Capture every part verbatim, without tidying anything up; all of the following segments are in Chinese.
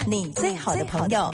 你最好的朋友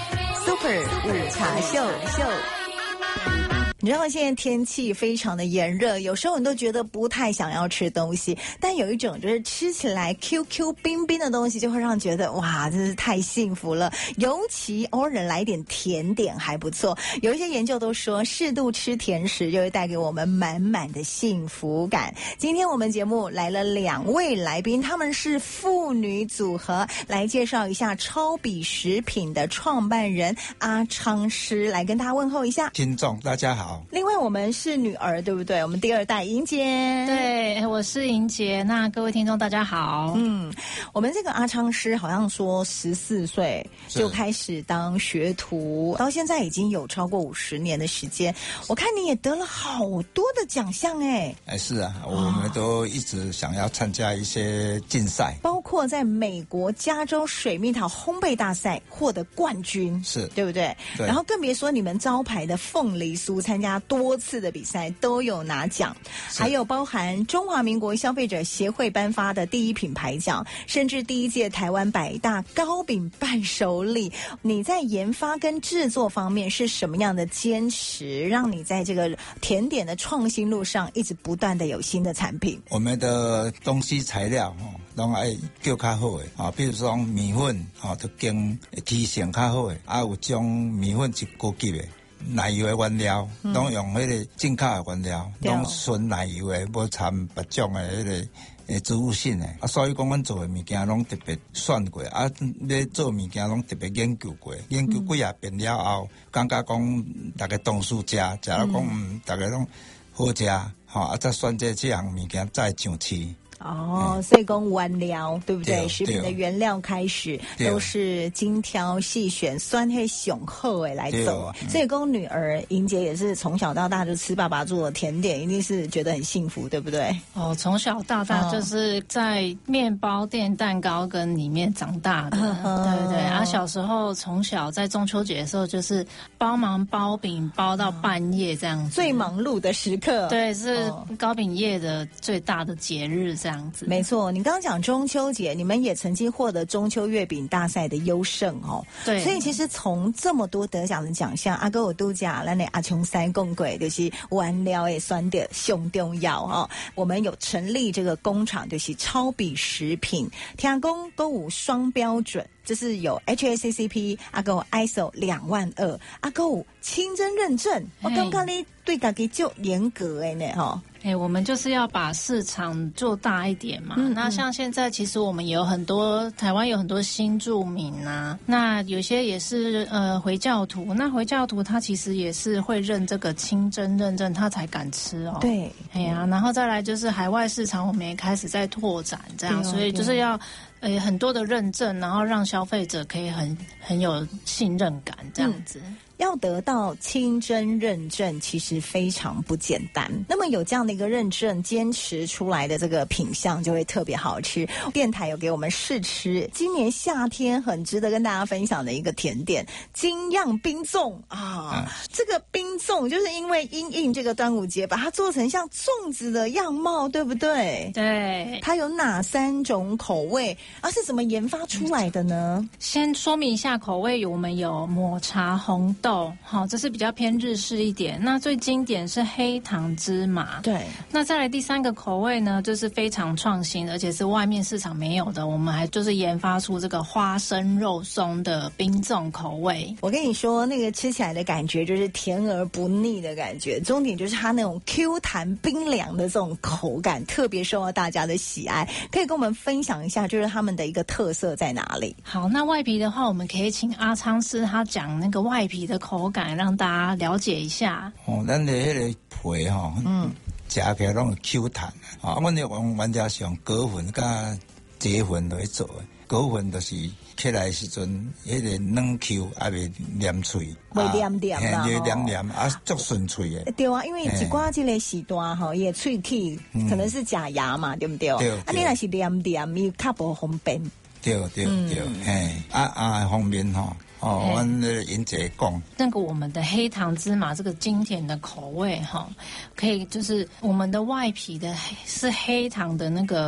Super 午茶秀秀。你知道现在天气非常的炎热，有时候你都觉得不太想要吃东西，但有一种就是吃起来 Q Q 冰冰的东西就会让觉得哇真是太幸福了，尤其偶尔来点甜点还不错。有一些研究都说适度吃甜食就会带给我们满满的幸福感。今天我们节目来了两位来宾，他们是父女组合，来介绍一下超比食品的创办人阿昌师，来跟大家问候一下。 听众大家好。 另外我们是女儿对不对？我们第二代莹姐。 对，我是莹姐。那各位听众大家好。 嗯，我们这个阿昌师好像说十四岁就开始当学徒，到现在已经有超过五十年的时间。我看你也得了好多的奖项哎。 哎，是啊，我们都一直想要参加一些竞赛， 包括在美国加州水蜜桃烘焙大赛获得冠军， 是对不对？ 对。 然后更别说你们招牌的凤梨酥，参加多次的比赛都有拿奖，还有包含中华民国消费者协会颁发的第一品牌奖，甚至第一届台湾百大糕饼伴手礼。你在研发跟制作方面是什么样的坚持，让你在这个甜点的创新路上一直不断的有新的产品？ 我们的东西材料哦，拢爱叫较好的啊，比如说米粉啊，都经提成较好的，啊有种米粉是高级的。奶油的原料，拢、嗯、用迄个正确的原料，拢纯奶油的，无掺别种的迄个诶植物性的。啊，所以讲，阮做的物件拢特别选过，啊，咧做物件拢特别研究过，研究几啊遍了后，感觉讲大家同事食，食了讲嗯，大家拢好食，吼、啊，再选这这样物件再上市。 哦，所以讲原料对不对？食品的原料开始都是精挑细选，酸黑雄厚诶来做。所以讲女儿莹姐也是从小到大就吃爸爸做的甜点，一定是觉得很幸福，对不对？ 哦，从小到大就是在面包店、蛋糕跟里面长大的，哦、对对对。啊，小时候从小在中秋节的时候就是帮忙包饼，包到半夜这样子， 最忙碌的时刻。 对，是糕饼业的最大的节日这样。 没错，你刚刚讲中秋节，你们也曾经获得中秋月饼大赛的优胜哦。 对， 所以其实从这么多得奖的奖项，阿哥我都讲，咱的阿琼三共轨就是原料也算的上重要哦。我们有成立这个工厂，就是超比食品，听讲都有双标准。就是有 H A C C P， 阿哥 I S O 两万二，阿哥清真认证，我刚刚你对自己就严格的呢哈。 哎、欸，我们就是要把市场做大一点嘛。嗯嗯，那像现在，其实我们也有很多台湾有很多新住民啊，那有些也是呃回教徒。那回教徒他其实也是会认这个清真认证，他才敢吃哦。 对， 哎呀、啊，然后再来就是海外市场，我们也开始在拓展这样，所以就是要。呃，很多的认证，然后让消费者可以很很有信任感，这样子。嗯， 要得到清真认证其实非常不简单，那么有这样的一个认证，坚持出来的这个品相就会特别好吃。电台有给我们试吃，今年夏天很值得跟大家分享的一个甜点金样冰粽啊、嗯！这个冰粽就是因为因应这个端午节，把它做成像粽子的样貌，对不对？ 对。 它有哪三种口味？啊，是怎么研发出来的呢？ 先说明一下口味，我们有抹茶红豆，好，这是比较偏日式一点。那最经典是黑糖芝麻， 对。 那再来第三个口味呢，就是非常创新，而且是外面市场没有的。我们还就是研发出这个花生肉松的冰粽口味。 我跟你说，那个吃起来的感觉就是甜而不腻的感觉，重点就是它那种 Q 弹冰凉的这种口感，特别受到大家的喜爱。可以跟我们分享一下，就是它。他们的一个特色在哪里？ 好，那外皮的话，我们可以请阿昌师他讲那个外皮的口感，让大家了解一下。 哦，咱的那个皮哈、哦，嗯，吃起来拢 Q 弹啊。我们用原料是用果粉加蔗粉来做的，果粉就是起来的时阵，迄个软 Q 还袂黏脆， 袂黏黏啦， 袂黏黏啊，足顺脆的。 对啊，因为一寡这个时段吼，也脆气，可能是假牙嘛，对不对？对。啊，你若是黏黏，伊较不方便。 对对对，嘿、嗯，啊啊方面吼。哦，我那个莹姐讲， 那个我们的黑糖芝麻这个经典的口味哈，可以就是我们的外皮的是黑糖的那个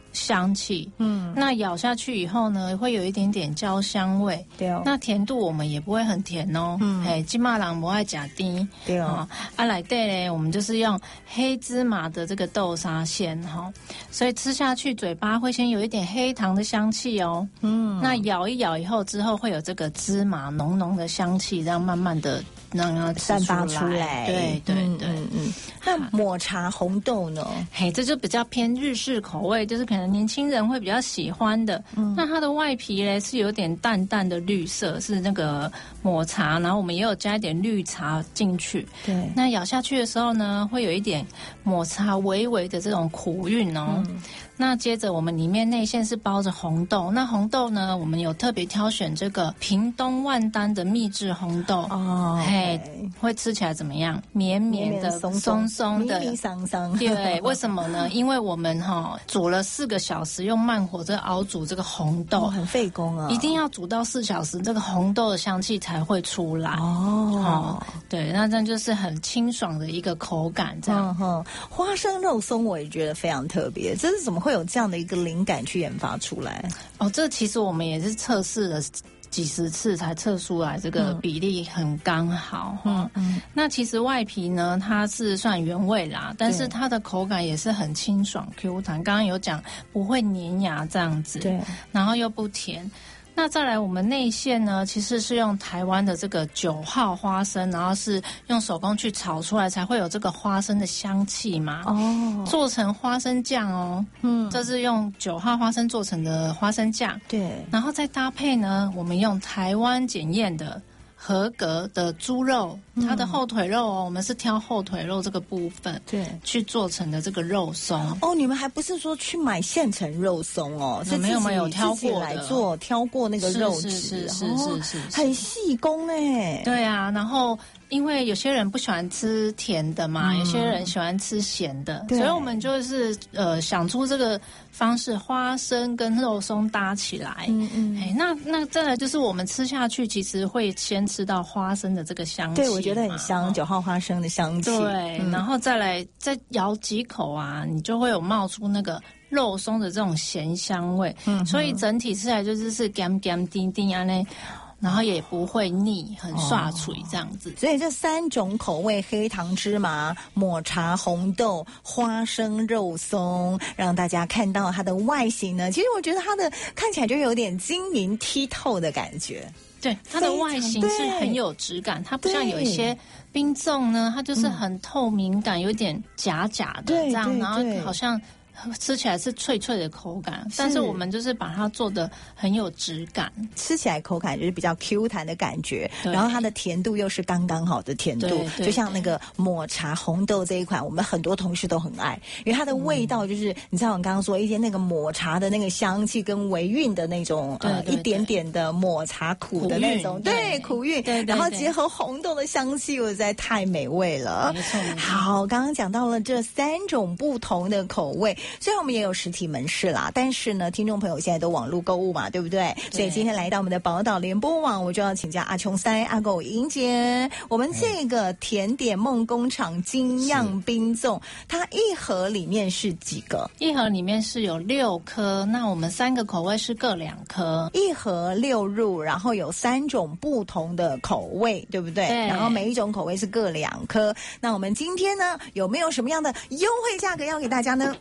香气，嗯，那咬下去以后呢，会有一点点焦香味， 对哦。 那甜度我们也不会很甜哦，嗯，哎，金马郎不爱假丁， 对哦。 啊，来对嘞，我们就是用黑芝麻的这个豆沙馅哈，所以吃下去嘴巴会先有一点黑糖的香气哦，嗯，那咬一咬以后之后会有这个芝麻浓浓的香气，这样慢慢的让它散发出来， 对对对，嗯嗯。那抹茶红豆呢？ 嘿，这就比较偏日式口味，就是可能年轻人会比较喜欢的。嗯，那它的外皮嘞是有点淡淡的绿色，是那个抹茶，然后我们也有加一点绿茶进去。 对， 那咬下去的时候呢，会有一点抹茶微微的这种苦韵哦。嗯，那接着我们里面内馅是包着红豆，那红豆呢，我们有特别挑选这个屏东万丹的秘制红豆哦，嘿，会吃起来怎么样？绵绵的、松松松的、 迷迷桑桑。 对，为什么呢？因为我们哈、哦、煮了四个小时，用慢火这熬煮这个红豆， 哦、很费工啊， 一定要煮到四小时，这个红豆的香气才会出来哦。 哦，对，那这样就是很清爽的一个口感，这样。 嗯、花生肉松我也觉得非常特别，这是怎么会有这样的一个灵感去研发出来？ 哦，这其实我们也是测试了几十次才测出来，这个比例很刚好。嗯嗯，那其实外皮呢，它是算原味啦，但是它的口感也是很清爽 Q 弹。刚刚有讲不会粘牙这样子， 对， 然后又不甜。那再来，我们内馅呢，其实是用台湾的这个九号花生，然后是用手工去炒出来，才会有这个花生的香气嘛。哦，做成花生酱哦，嗯，这是用九号花生做成的花生酱。 对， 然后再搭配呢，我们用台湾检验的合格的猪肉，它的后腿肉哦，我们是挑后腿肉这个部分， 对， 去做成的这个肉松。 哦，你们还不是说去买现成肉松哦？是没有没有挑过来做，挑过那个肉质， 是是是是是是， 很细工哎。 对啊，然后因为有些人不喜欢吃甜的嘛，嗯、有些人喜欢吃咸的，所以我们就是呃想出这个方式，花生跟肉松搭起来。嗯嗯，哎，那那再来就是我们吃下去，其实会先吃到花生的这个香气， 对，我觉得很香，九、哦、号花生的香气。 对，嗯、然后再来再咬几口啊，你就会有冒出那个肉松的这种咸香味。嗯，所以整体吃起来就是是甘甘丁丁啊那。然后也不会腻，很刷嘴这样子、哦。 所以这三种口味：黑糖芝麻、抹茶红豆、花生肉松，让大家看到它的外形呢。其实我觉得它的看起来就有点晶莹剔透的感觉。 对，它的外形是很有质感，它不像有一些冰粽呢，它就是很透明感，有点假假的这样，然后好像。吃起来是脆脆的口感，但是我们就是把它做得很有质感， 吃起来口感就是比较 Q 弹的感觉，然后它的甜度又是刚刚好的甜度，就像那个抹茶红豆这一款，我们很多同事都很爱，因为它的味道就是、嗯、你知道我刚刚说一些那个抹茶的那个香气跟微韵的那种呃一点点的抹茶苦的那种，对苦韵，对，然后结合红豆的香气，实在太美味了。 没错， 好，刚刚讲到了这三种不同的口味。虽然我们也有实体门市啦，但是呢，听众朋友现在都网络购物嘛，对不对？对，所以今天来到我们的宝岛联播网，我就要请教阿琼塞阿狗莹姐，我们这个甜点梦工厂精酿冰粽，它一盒里面是几个？ 一盒里面是有六颗，那我们三个口味是各两颗， 一盒六入，然后有三种不同的口味，对不对？ 对。 然后每一种口味是各两颗。那我们今天呢，有没有什么样的优惠价格要给大家呢？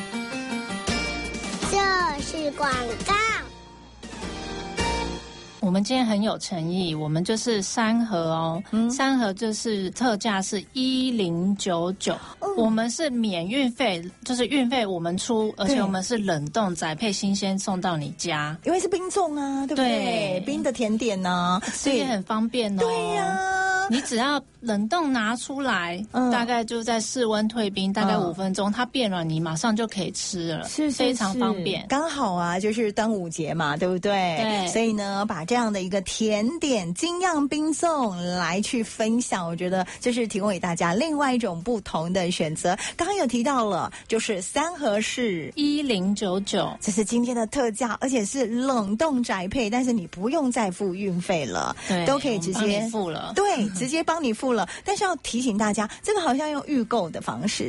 这是广告。 我们今天很有诚意，我们就是三盒哦，嗯、三盒就是特价是一零九九，我们是免运费，就是运费我们出，而且我们是冷冻宅配新鲜送到你家， 因为是冰粽啊，对不对？对，冰的甜点呢、啊， 所以也很方便哦。 对呀、啊， 你只要冷冻拿出来，嗯、大概就在室温退冰，大概五分钟，嗯、它变软，你马上就可以吃了， 是, 是, 是非常方便。 刚好啊，就是端午节嘛，对不对？ 对， 所以呢，把这样的一个甜点精酿冰粽来去分享，我觉得这是提供给大家另外一种不同的选择。刚刚有提到了，就是三盒是一零九九， 这是今天的特价，而且是冷冻宅配，但是你不用再付运费了， 对， 都可以直接付了， 对，直接帮你付了。但是要提醒大家，这个好像用预购的方式。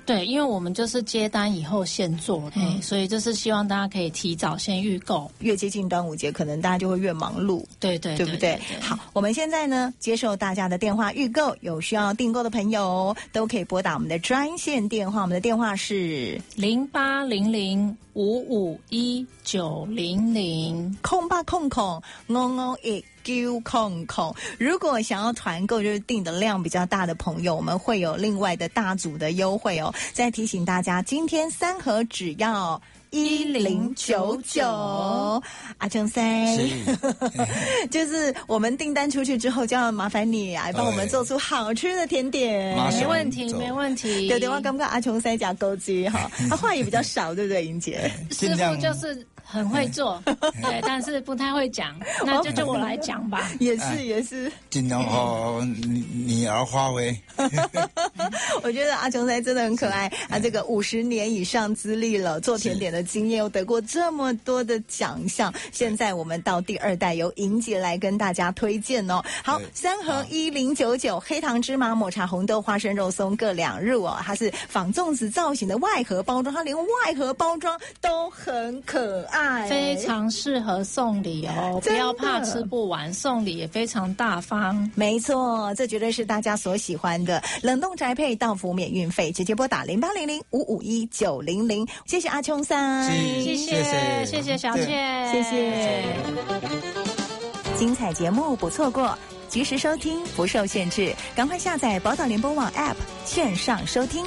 对，因为我们就是接单以后现做，嗯、欸，所以就是希望大家可以提早先预购。 越接近端午节，可能大家就会越忙碌， 对对对, 对不对? 对, 对, 对？好，我们现在呢接受大家的电话预购，有需要订购的朋友都可以拨打我们的专线电话，我们的电话是零八零零五五一九零零空八空空五五一九空空。如果想要团购，就是订的量比较大的朋友，我们会有另外的大组的优惠哦。再提醒大家，今天三盒只要一零九九。阿琼塞，就是我们订单出去之后，就要麻烦你来帮我们做出好吃的甜点。 没问题，没问题。 对对，我刚刚阿琼塞加钩机哈，他话也比较少，对不对，莹姐？ 师傅就是很会做，对，但是不太会讲，那就就我来讲吧。 也是也是， 尽量和女儿发挥。 我觉得阿琼塞真的很可爱啊！这个五十年以上资历了，做甜点的经验，又得过这么多的奖项。现在我们到第二代，由莹姐来跟大家推荐哦。好，三盒一零九九，黑糖芝麻抹茶红豆花生肉松各两入哦。它是仿粽子造型的外盒包装，它连外盒包装都很可爱， 非常适合送礼哦。不要怕吃不完，送礼也非常大方。 没错，这绝对是大家所喜欢的。冷冻宅配到府免运费，直接拨打零八零零五五一九零零。谢谢阿琼塞， 谢谢谢谢小倩， 谢谢。精彩节目不错过，及时收听不受限制，赶快下载宝岛联播网 App 线上收听。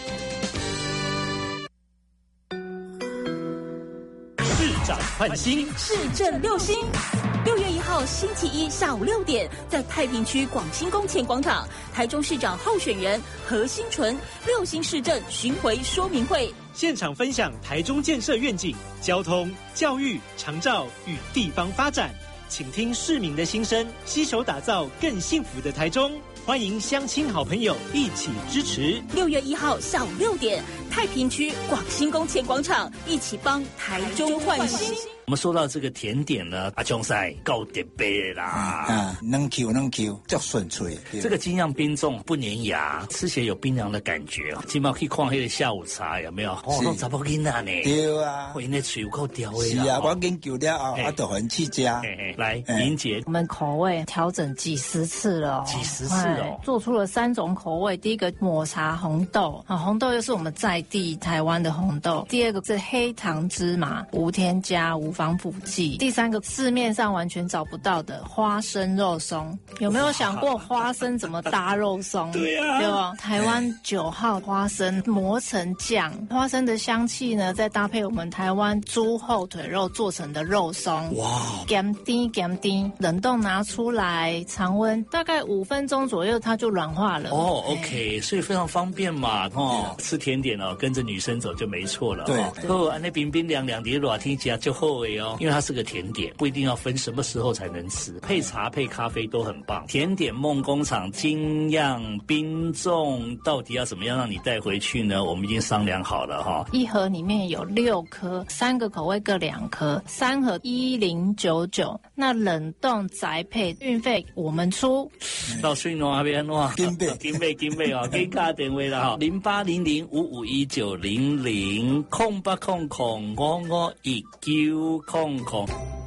市长换新， 市政六星。六月一号星期一下午六点，在太平区广兴宫前广场，台中市长候选人何新纯六星市政巡回说明会， 现场分享台中建设愿景、交通、教育、长照与地方发展，请听市民的心声，携手打造更幸福的台中。欢迎乡亲好朋友一起支持。 六月一号下午六点，太平区广兴宫前广场，一起帮台中换新。 我们说到这个甜点呢，阿琼塞够特别啦， 啊，能 Q 能 Q， 叫顺脆。 这个精酿冰粽不粘牙，吃起来有冰凉的感觉。今晚可以看那个下午茶，有没有？哦，都查不囡仔呢。 对啊， 我那嘴有够刁的。 是啊，我研究了啊，我都很去加。 来，莹姐， 我们口味调整几十次了、哦， 几十次哦， 做出了三种口味。第一个抹茶红豆，啊，红豆又是我们在地台湾的红豆。第二个是黑糖芝麻，无添加、无防腐剂。第三个市面上完全找不到的花生肉松，有没有想过花生怎么搭肉松？ 对啊， 对吧？台湾九号花生磨成酱，花生的香气呢，再搭配我们台湾猪后腿肉做成的肉松， 哇， 咸甜咸甜，冷冻拿出来，常温大概五分钟左右，它就软化了。 哦 ，OK， 所以非常方便嘛，哦，吃甜点哦，跟着女生走就没错了。 对， 哦，那冰冰凉凉的热天吃就好诶哦，因为它是个甜点，不一定要分什么时候才能吃，配茶配咖啡都很棒。甜点梦工厂精酿冰粽到底要怎么样让你带回去呢？我们已经商量好了哈， 一盒里面有六颗，三个口味各两颗，三盒一零九九。那冷冻宅配运费我们出。 到水暖那边哇， 金贝金贝金贝哦，给打电话啦哈，零八零零五五一九零零空八空空五五一九空空。